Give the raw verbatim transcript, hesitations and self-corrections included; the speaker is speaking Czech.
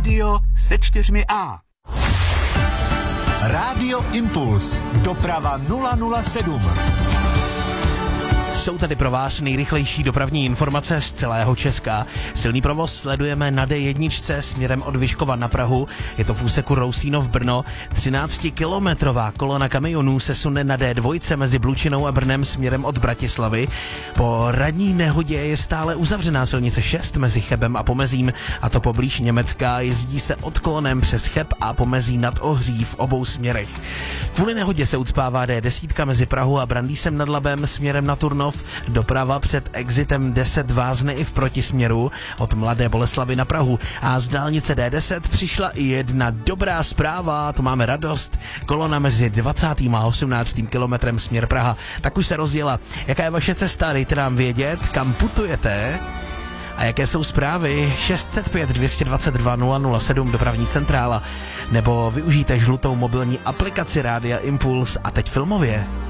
Rádio se čtyřmi A. Rádio Impuls. Doprava nula nula sedm. Jsou tady pro vás nejrychlejší dopravní informace z celého Česka. Silný provoz sledujeme na D jedna směrem od Vyškova na Prahu. Je to v úseku Rousínov Brno. třináctikilometrová kolona kamionů se sune na D dva mezi Blučinou a Brnem směrem od Bratislavy. Po ranní nehodě je stále uzavřená silnice šest mezi Chebem a Pomezím, a to poblíž Německa. Jezdí se odklonem přes Cheb a Pomezí nad Ohří v obou směrech. Kvůli nehodě se ucpává D deset mezi Prahou a Brandýsem nad Labem směrem na Turnov. Doprava před exitem deset vázne i v protisměru od Mladé Boleslavi na Prahu. A z dálnice D deset přišla i jedna dobrá zpráva, to máme radost. Kolona mezi dvacátým a osmnáctým kilometrem směr Praha tak už se rozjela. Jaká je vaše cesta, dejte nám vědět, kam putujete a jaké jsou zprávy. Šest set pět dvě dva dva nula nula sedm dopravní centrála, nebo využijte žlutou mobilní aplikaci Rádia Impuls. A teď filmově.